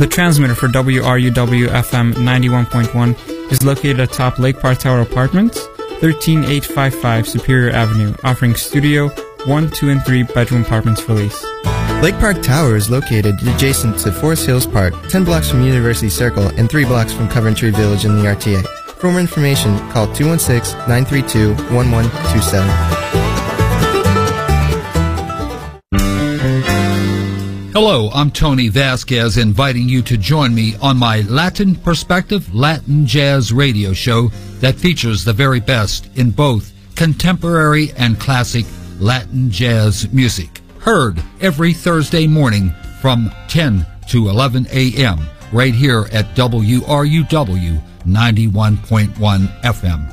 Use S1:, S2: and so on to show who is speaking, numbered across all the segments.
S1: The transmitter for WRUW-FM 91.1 is located atop Lake Park Tower Apartments, 13855 Superior Avenue, offering studio, 1, 2, and 3 bedroom apartments for lease.
S2: Lake Park Tower is located adjacent to Forest Hills Park, 10 blocks from University Circle and 3 blocks from Coventry Village in the RTA. For more information, call 216-932-1127.
S3: Hello, I'm Tony Vasquez, inviting you to join me on my Latin Perspective Latin Jazz radio show that features the very best in both contemporary and classic Latin jazz music. Heard every Thursday morning from 10 to 11 a.m. right here at WRUW 91.1 FM.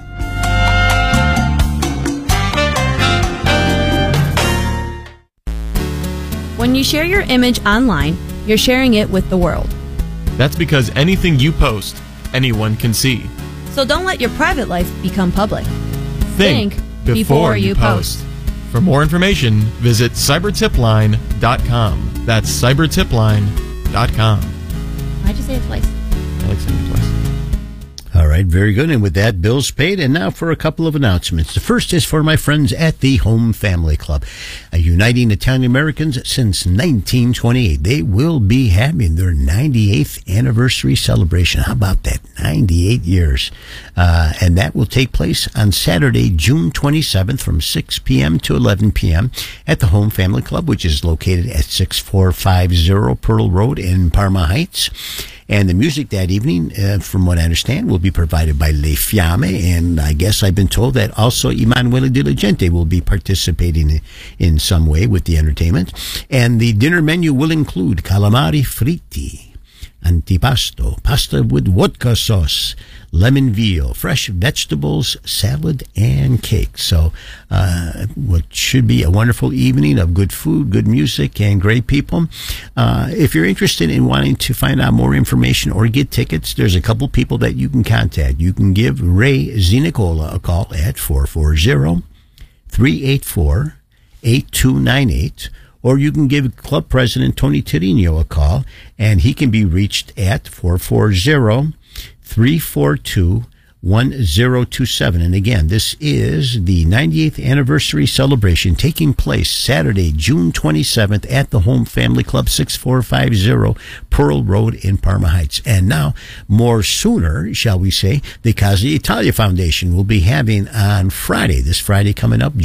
S4: When you share your image online, you're sharing it with the world.
S5: That's because anything you post, anyone can see.
S4: So don't let your private life become public.
S5: Think before you post. For more information, visit cybertipline.com. That's cybertipline.com.
S4: Why'd you say it twice?
S5: I like saying it twice.
S6: All right, very good. And with that, bill's paid. And now for a couple of announcements. The first is for my friends at the Home Family Club, uniting Italian Americans since 1928. They will be having their 98th anniversary celebration. How about that? 98 years. And that will take place on Saturday, June 27th from 6 p.m. to 11 p.m. at the Home Family Club, which is located at 6450 Pearl Road in Parma Heights. And the music that evening, from what I understand, will be provided by Le Fiamme. And I guess I've been told that also Emanuele Diligente will be participating in some way with the entertainment. And the dinner menu will include calamari fritti, antipasto, pasta with vodka sauce, lemon veal, fresh vegetables, salad, and cake. So what should be a wonderful evening of good food, good music, and great people. If you're interested in wanting to find out more information or get tickets, there's a couple people that you can contact. You can give Ray Zinicola a call at 440-384-8298. Or you can give Club President Tony Tirino a call, and he can be reached at 440-342-1027. And again, this is the 98th anniversary celebration taking place Saturday, June 27th at the Home Family Club, 6450 Pearl Road in Parma Heights. And now, more sooner, shall we say, the Casa Italia Foundation will be having on Friday, this Friday coming up,